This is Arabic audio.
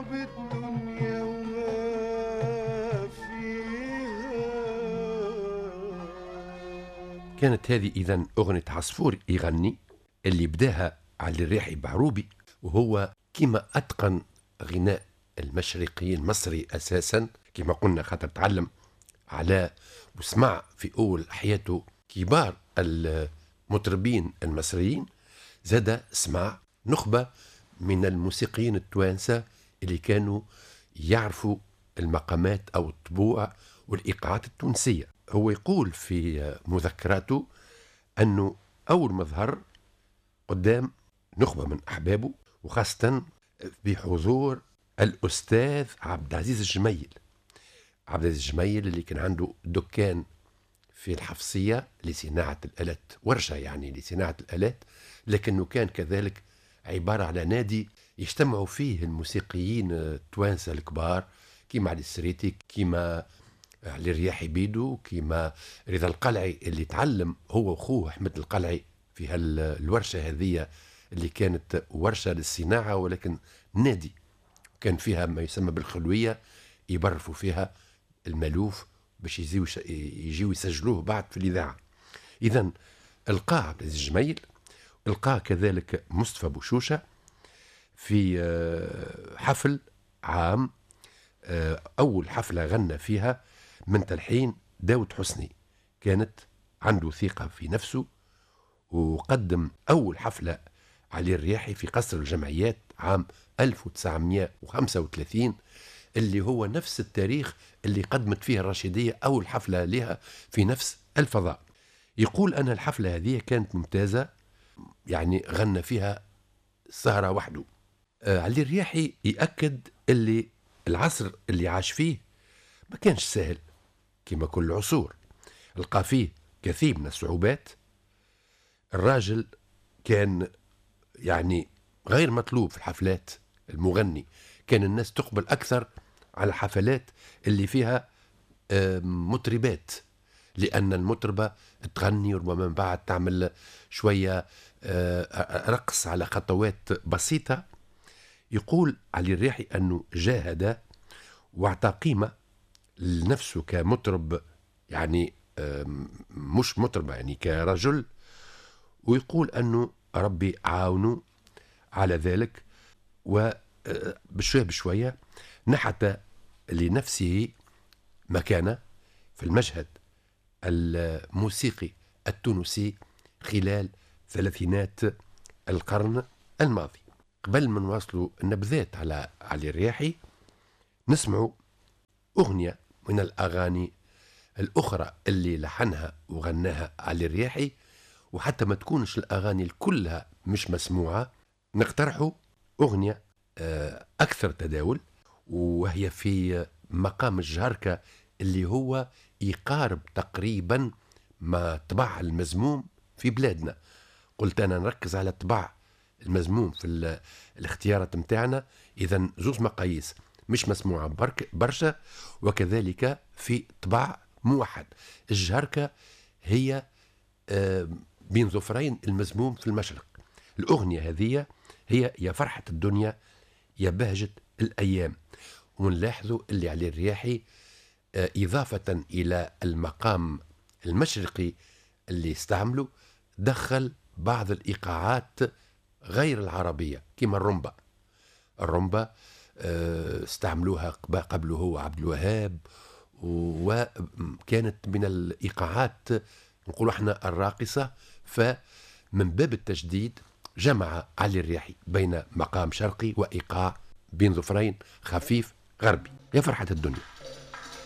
بالدنيا وما فيها. كانت هذه إذن أغنية عصفور يغني اللي بداها علي الريحي بعروبي، وهو كما أتقن غناء المشرقي المصري أساسا، كما قلنا خاطر تعلم على وسمع في أول حياته كبار المطربين المصريين، زاد سمع نخبة من الموسيقيين التوانسة اللي كانوا يعرفوا المقامات أو الطبوع والإيقاعات التونسية. هو يقول في مذكراته أنه أول ما ظهر قدام نخبة من أحبابه، وخاصة بحضور الأستاذ عبد العزيز الجميل. عبد العزيز الجميل اللي كان عنده دكان في الحفصية لصناعة الآلات، ورشة يعني لصناعة الآلات، لكنه كان كذلك عبارة على نادي يجتمعوا فيه الموسيقيين التوانسة الكبار كيما علي السريتي، كيما علي الرياحي بيدو، كيما رضا القلعي اللي تعلم هو واخوه احمد القلعي في الورشة هذه اللي كانت ورشة للصناعة ولكن نادي، كان فيها ما يسمى بالخلوية يبرفوا فيها المالوف باش يجيو يسجلوه بعد في الإذاعة. إذا القاه عبد العزيز الجميل، القاه كذلك مصطفى بوشوشة في حفل عام، أول حفلة غنى فيها من تلحين داود حسني، كانت عنده ثقة في نفسه، وقدم أول حفلة علي الرياحي في قصر الجمعيات عام 1935 اللي هو نفس التاريخ اللي قدمت فيه الرشيدية أول حفلة لها في نفس الفضاء. يقول أن الحفلة هذه كانت ممتازة، يعني غنى فيها سهرة وحده. علي الرياحي يأكد اللي العصر اللي عاش فيه ما كانش سهل كما كل العصور، لقى فيه كثير من الصعوبات. الراجل كان يعني غير مطلوب في الحفلات، المغني كان الناس تقبل أكثر على الحفلات اللي فيها مطربات، لأن المطربة تغني وربما من بعد تعمل شوية رقص على خطوات بسيطة. يقول علي الرياحي أنه جاهد واعطى قيمة لنفسه كمطرب، يعني مش مطربة يعني كرجل، ويقول أنه ربي عاونه على ذلك، وبشوية بشوية نحت لنفسه مكانة في المشهد الموسيقي التونسي خلال ثلاثينات القرن الماضي. قبل ما نواصلوا النبذات على علي الرياحي، نسمعوا أغنية من الأغاني الأخرى اللي لحنها وغناها علي الرياحي، وحتى ما تكونش الأغاني كلها مش مسموعة، نقترحوا أغنية أكثر تداول، وهي في مقام الجهركة اللي هو يقارب تقريبا ما طبع المزموم في بلادنا. قلت أنا نركز على طبع المزموم في الاختيارات متاعنا، إذا زوز مقاييس مش مسموعة برشا، وكذلك في طبع موحد. الجهركة هي بين ظفرين المزموم في المشرق. الأغنية هذه هي يا فرحة الدنيا يا بهجة الأيام. ونلاحظوا اللي علي الرياحي إضافة إلى المقام المشرقي اللي استعمله، دخل بعض الإيقاعات غير العربية كما الرمبا. الرمبا استعملوها قبله هو عبد الوهاب، وكانت من الإيقاعات نقول احنا الراقصة. فمن باب التجديد جمع علي الرياحي بين مقام شرقي وإيقاع بين ظفرين خفيف غربي. يا فرحة الدنيا.